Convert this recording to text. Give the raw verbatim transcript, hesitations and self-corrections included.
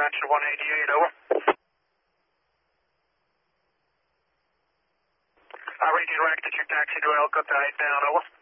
dispatch to one eighty-eight, over. I read you directed your taxi to Elko to eight down, over.